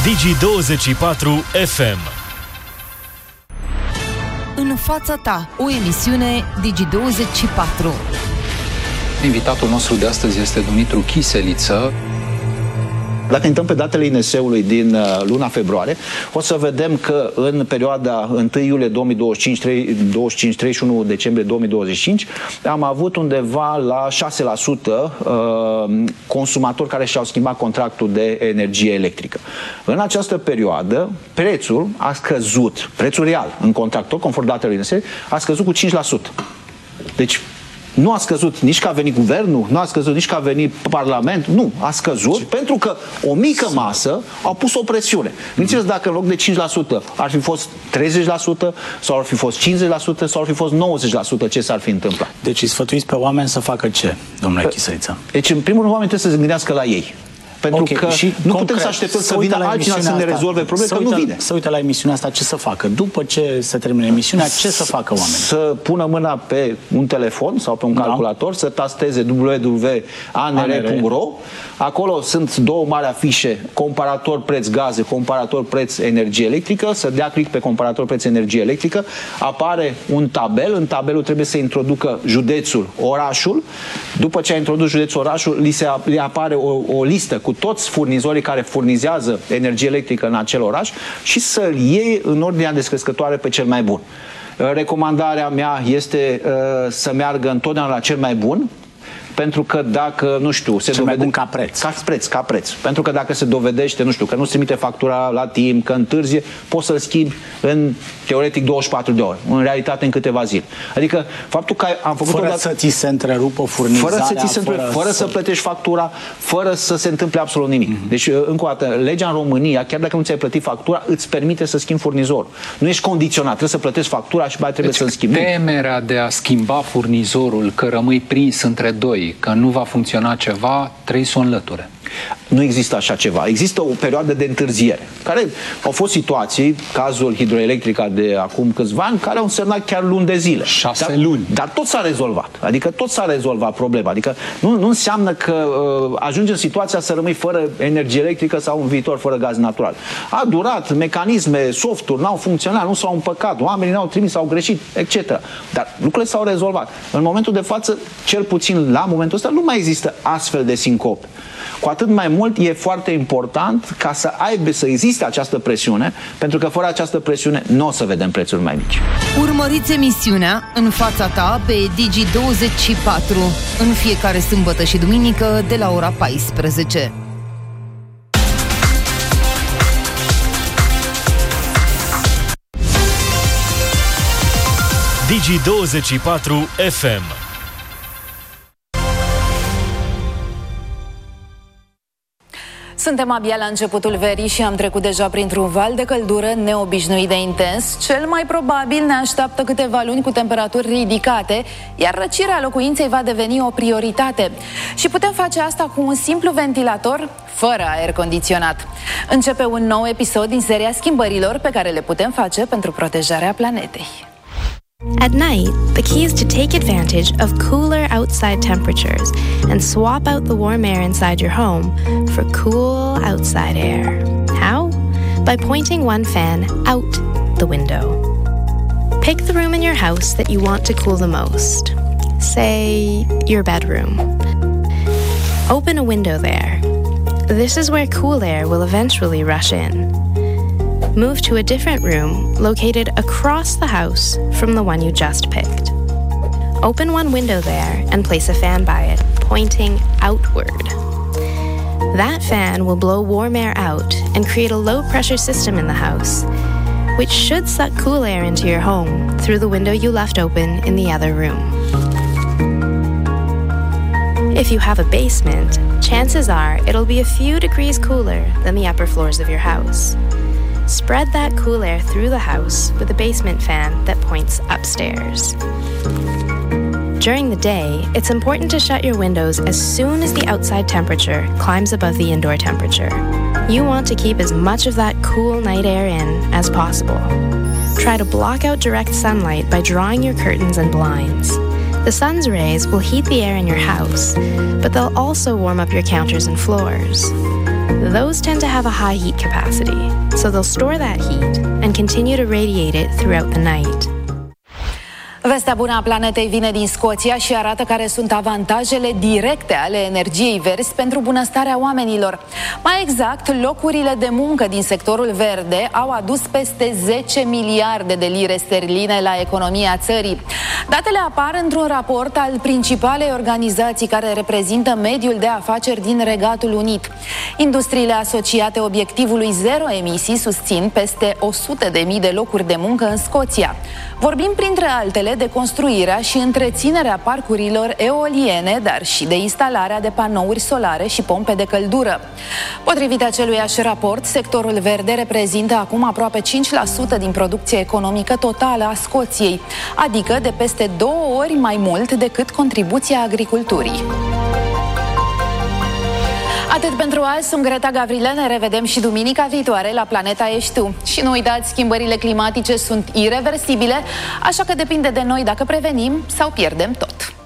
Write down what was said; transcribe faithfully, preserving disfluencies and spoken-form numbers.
Digi douăzeci și patru F M. În fața ta, o emisiune Digi douăzeci și patru. Invitatul nostru de astăzi este Dumitru Chiseliță. Dacă intrăm pe datele I N S E-ului din uh, luna februarie, o să vedem că în perioada întâi iulie două mii douăzeci și cinci, treizeci și cinci, treizeci și unu decembrie două mii douăzeci și cinci am avut undeva la șase la sută uh, consumatori care și-au schimbat contractul de energie electrică. În această perioadă, prețul a scăzut, prețul real în contractul, conform datelor I N S E, a scăzut cu cinci la sută. Deci, nu a scăzut nici că a venit guvernul, nu a scăzut nici că a venit Parlamentul, nu, a scăzut pentru că o mică masă a pus o presiune. Gândiți-vă dacă în loc de cinci la sută ar fi fost treizeci la sută sau ar fi fost cincizeci la sută sau ar fi fost nouăzeci la sută, ce s-ar fi întâmplat? Deci îi sfătuiți pe oameni să facă ce, domnule Chiseliță? Deci în primul rând oamenii trebuie să se gândească la ei. Pentru okay, că și nu concret, putem să așteptăm să, să vină altcineva să ne rezolve probleme, că uite, nu vine. Să uite la emisiunea asta, ce să facă? După ce se termină emisiunea, ce să facă oamenii? Să pună mâna pe un telefon sau pe un da. calculator, să tasteze w w w punct a n r punct r o. Acolo sunt două mari afișe, comparator preț gaze, comparator preț energie electrică, să dea click pe comparator preț energie electrică, apare un tabel, în tabelul trebuie să introducă județul, orașul, după ce a introdus județul, orașul, li se li apare o, o listă cu toți furnizorii care furnizează energie electrică în acel oraș și să-l iei în ordinea descrescătoare pe cel mai bun. Recomandarea mea este uh, să meargă întotdeauna la cel mai bun, pentru că dacă, nu știu, se cel dovede... mai bun ca preț. Ca preț, ca preț. Pentru că dacă se dovedește, nu știu, că nu-ți trimite factura la timp, că întârzie, poți să-l schimbi în, teoretic, douăzeci și patru de ore. În realitate, în câteva zile. Adică, faptul că am făcut fără odată... să ți se întrerupă furnizarea, fără să ți se întrerupă, fără, fără să... să plătești factura, fără să se întâmple absolut nimic. Mm-hmm. Deci, încă o dată, legea în România, chiar dacă nu ți-ai plătit factura, îți permite să schimbi furnizorul. Nu ești condiționat, trebuie să plătești factura și mai trebuie deci, să-l schimbi. Temerea de a schimba furnizorul, că rămâi prins între doi, că nu va funcționa ceva, trebuie să o înlăture. Nu există așa ceva. Există o perioadă de întârziere. Care au fost situații, cazul Hidroelectrica de acum câțiva ani, care au însemnat chiar luni de zile. Șase dar, luni. Dar tot s-a rezolvat. Adică tot s-a rezolvat problema. Adică nu, nu înseamnă că uh, ajungi în situația să rămâi fără energie electrică sau în viitor fără gaz natural. A durat, mecanisme, softuri n-au funcționat, nu s-au împăcat, oamenii n-au trimis, au greșit, et cetera. Dar lucrurile s-au rezolvat. În momentul de față, cel puțin la momentul ăsta, nu mai există astfel de sincope. Cu atât mai mult e foarte important ca să aibă, să existe această presiune, pentru că fără această presiune nu o să vedem prețuri mai mici. Urmăriți emisiunea În fața ta pe Digi douăzeci și patru în fiecare sâmbătă și duminică de la ora paisprezece. Digi douăzeci și patru F M. Suntem abia la începutul verii și am trecut deja printr-un val de căldură neobișnuit de intens. Cel mai probabil ne așteaptă câteva luni cu temperaturi ridicate, iar răcirea locuinței va deveni o prioritate. Și putem face asta cu un simplu ventilator, fără aer condiționat. Începe un nou episod din seria schimbărilor pe care le putem face pentru protejarea planetei. At night, the key is to take advantage of cooler outside temperatures and swap out the warm air inside your home for cool outside air. How? By pointing one fan out the window. Pick the room in your house that you want to cool the most. Say, your bedroom. Open a window there. This is where cool air will eventually rush in. Move to a different room located across the house from the one you just picked. Open one window there and place a fan by it, pointing outward. That fan will blow warm air out and create a low-pressure system in the house, which should suck cool air into your home through the window you left open in the other room. If you have a basement, chances are it'll be a few degrees cooler than the upper floors of your house. Spread that cool air through the house with a basement fan that points upstairs. During the day, it's important to shut your windows as soon as the outside temperature climbs above the indoor temperature. You want to keep as much of that cool night air in as possible. Try to block out direct sunlight by drawing your curtains and blinds. The sun's rays will heat the air in your house, but they'll also warm up your counters and floors. those tend to have a high heat capacity, so they'll store that heat and continue to radiate it throughout the night. Vestea bună a planetei vine din Scoția și arată care sunt avantajele directe ale energiei verzi pentru bunăstarea oamenilor. Mai exact, locurile de muncă din sectorul verde au adus peste zece miliarde de lire sterline la economia țării. Datele apar într-un raport al principalei organizații care reprezintă mediul de afaceri din Regatul Unit. Industriile asociate obiectivului zero emisii susțin peste o sută de mii de locuri de muncă în Scoția. Vorbim printre altele de construirea și întreținerea parcurilor eoliene, dar și de instalarea de panouri solare și pompe de căldură. Potrivit aceluiași raport, sectorul verde reprezintă acum aproape cinci la sută din producția economică totală a Scoției, adică de peste două ori mai mult decât contribuția agriculturii. Atât pentru azi, sunt Greta Gavrilă, ne revedem și duminica viitoare la Planeta Ești Tu. Și nu uitați, schimbările climatice sunt ireversibile, așa că depinde de noi dacă prevenim sau pierdem tot.